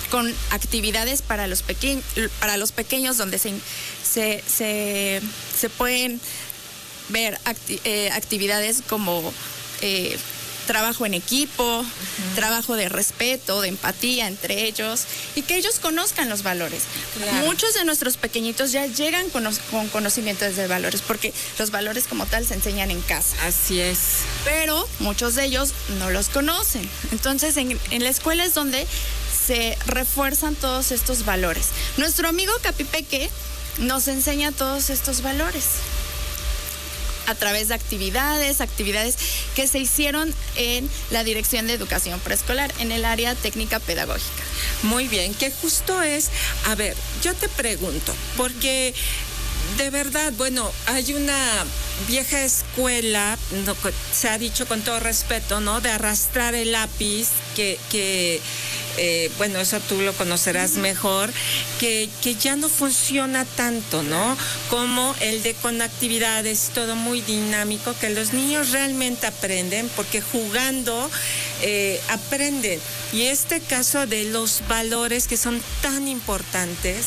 con actividades para los pequeños donde se pueden ver actividades como trabajo en equipo, trabajo de respeto, de empatía entre ellos, y que ellos conozcan los valores. Claro. Muchos de nuestros pequeñitos ya llegan con conocimientos de valores, porque los valores como tal se enseñan en casa. Así es. Pero muchos de ellos no los conocen. Entonces, en la escuela es donde se refuerzan todos estos valores. Nuestro amigo Capipeque nos enseña todos estos valores a través de actividades que se hicieron en la Dirección de Educación Preescolar, en el área técnica pedagógica. Muy bien, que justo es, a ver, yo te pregunto, porque de verdad, bueno, hay una vieja escuela, no, se ha dicho con todo respeto, ¿no?, de arrastrar el lápiz, que bueno, eso tú lo conocerás mejor, que ya no funciona tanto, ¿no?, como el de con actividades, todo muy dinámico, que los niños realmente aprenden, porque jugando aprenden. Y este caso de los valores que son tan importantes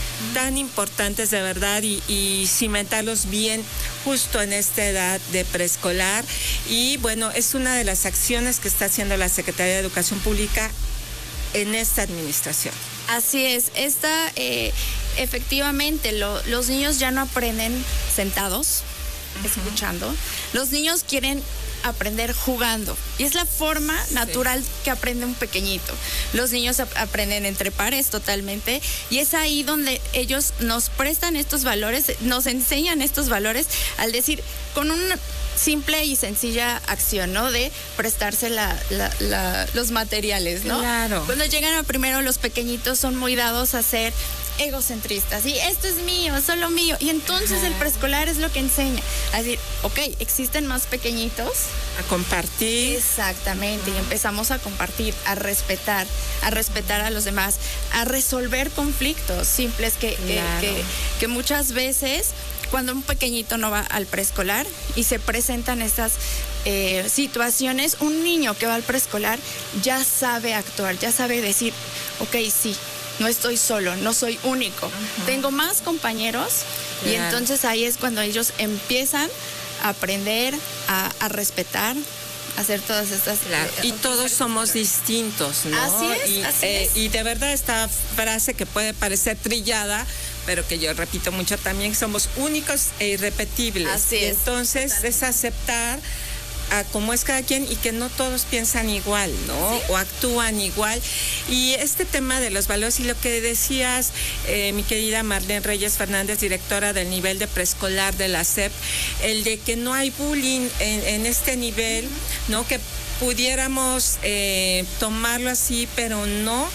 de verdad, y cimentarlos bien justo en esta edad de preescolar. Y bueno, es una de las acciones que está haciendo la Secretaría de Educación Pública en esta administración. Así es, efectivamente, los niños ya no aprenden sentados, escuchando. Los niños quieren aprender jugando, y es la forma natural que aprende un pequeñito. Los niños aprenden entre pares totalmente, y es ahí donde ellos nos prestan estos valores, nos enseñan estos valores al decir, con una simple y sencilla acción, ¿no?, de prestarse los materiales, ¿no? Claro. Cuando llegan a primero, los pequeñitos son muy dados a ser egocentristas, y esto es mío, solo mío, y entonces el preescolar es lo que enseña a decir, ok, existen más pequeñitos, a compartir. Exactamente, y empezamos a compartir, a respetar a los demás, a resolver conflictos simples que muchas veces, cuando un pequeñito no va al preescolar y se presentan estas situaciones, un niño que va al preescolar ya sabe actuar, ya sabe decir, ok, sí, no estoy solo, no soy único, tengo más compañeros, y entonces ahí es cuando ellos empiezan a aprender, a respetar, a hacer todas estas... y todos somos distintos, ¿no? Así es. Y de verdad esta frase que puede parecer trillada, pero que yo repito mucho también, que somos únicos e irrepetibles. Así es. Entonces es aceptar a cómo es cada quien, y que no todos piensan igual, ¿no? Sí. O actúan igual. Y este tema de los valores, y lo que decías, mi querida Marlene Reyes Fernández, directora del nivel de preescolar de la SEP, el de que no hay bullying en este nivel, ¿no? Que pudiéramos tomarlo así, pero no.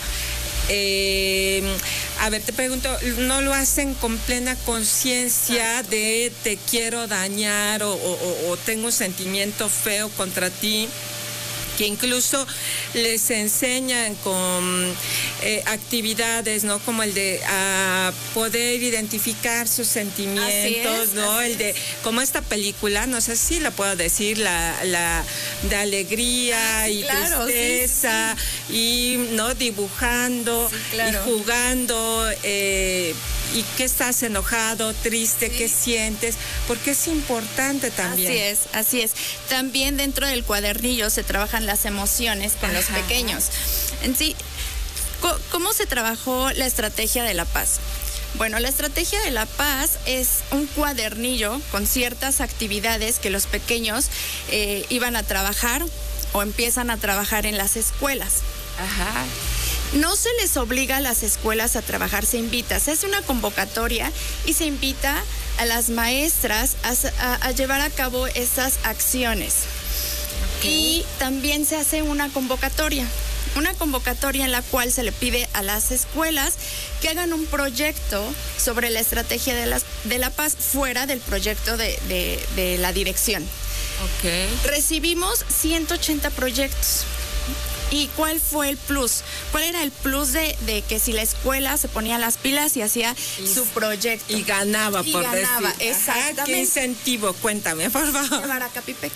A ver, te pregunto, ¿no lo hacen con plena conciencia de te quiero dañar o tengo un sentimiento feo contra ti? Que incluso les enseñan con actividades, ¿no? Como el de poder identificar sus sentimientos, ¿no? El de, como esta película, no sé si la puedo decir, la de alegría y tristeza, y no dibujando y jugando, y que estás enojado, triste, qué sientes, porque es importante también. Así es. También dentro del cuadernillo se trabajan las emociones con los pequeños. En sí, ¿cómo se trabajó la estrategia de la paz? Bueno, la estrategia de la paz es un cuadernillo con ciertas actividades que los pequeños iban a trabajar o empiezan a trabajar en las escuelas. No se les obliga a las escuelas a trabajar, se invita, se hace una convocatoria y se invita a las maestras a llevar a cabo esas acciones. Y también se hace una convocatoria en la cual se le pide a las escuelas que hagan un proyecto sobre la estrategia de la paz fuera del proyecto de la dirección. Recibimos 180 proyectos. ¿Y cuál fue el plus? ¿Cuál era el plus de que si la escuela se ponía las pilas y hacía su proyecto? Y ganaba, por decir. Exactamente. ¿Qué incentivo? Cuéntame, por favor. Llevar a Capipeque.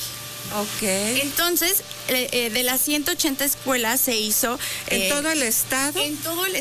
Entonces, de las 180 escuelas se hizo... ¿En todo el estado? En todo el